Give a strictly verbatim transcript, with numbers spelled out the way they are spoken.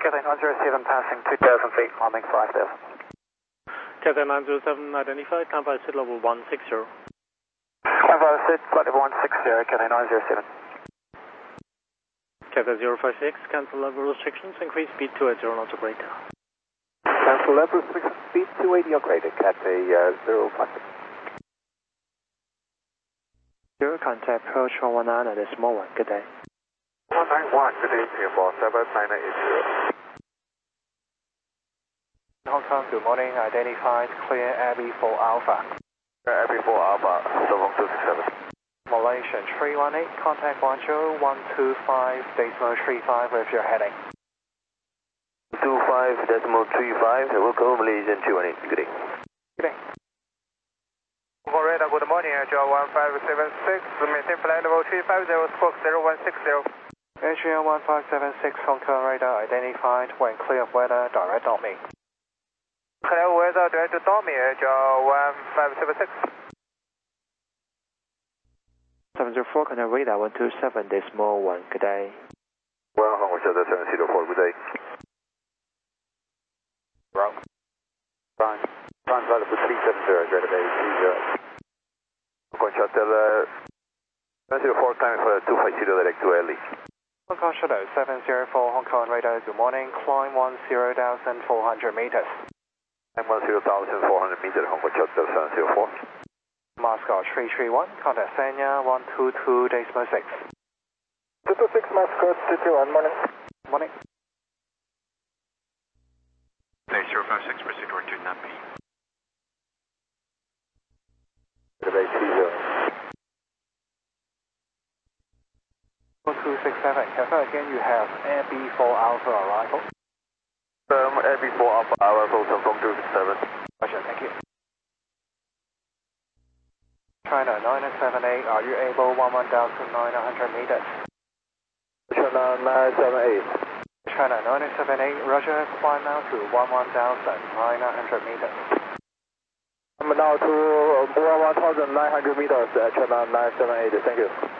Cathay nine zero seven passing two thousand feet, climbing five thousand. Cathay nine zero seven identified, climb by seat level one six zero. Climb by seat, flight level one six zero, Cathay nine zero seven. Cathay zero five six, cancel level restrictions, increase speed to eighty knots or greater. Cancel level restrictions, speed two eighty or greater, Cathay uh, zero five six. Zero contact approach one one nine at a small one, good day. one nine one, good day, Singapore seven nine nine eight zero. Hong Kong, good morning, identified, clear Abbey four Alpha. Abbey four Alpha, seven two six seven. Malaysian three one eight, contact one zero one two five, decimal three five with your heading. two five decimal three five, welcome Malaysian three one eight, good day. Good day. Hong Kong radar, good morning, Air one five seven six, maintain flight level three five zero, squawk zero one six zero. Air one five seven six, Hong Kong radar identified, when clear of weather, direct on me. Clear weather, direct to Tommy, Air one five seven six. seven zero four, contact radar one two seven, decimal one, good day. one Hong Kong Shelter seven zero four, good day. Wrong. Fine. Fine, flight level three seven zero, greater day three zero. Hong Kong Shelter seven zero four, climbing for two five zero, direct to L E. Hong Kong Shuttle seven zero four, Hong Kong radar, good morning, climb one zero thousand four hundred meters. And one zero thousand four hundred meters, Hong Kong Shelter seven zero four. Moscow three three one, contact Sanya one two two, decimal six. two two six, Moscow two two one, morning. Morning. zero five six, proceed toward two nine P. Good day, three zero. two six seven, confirm again you have Air B four Alpha arrival. Um, Air B four Alpha, arrival from two six seven. Roger, thank you. China nine seven eight, are you able one one thousand nine hundred meters? China nine seven eight. China nine seven eight, Roger, climb now to one one thousand nine hundred meters. I'm now to one one thousand nine hundred meters, China nine seven eight, thank you.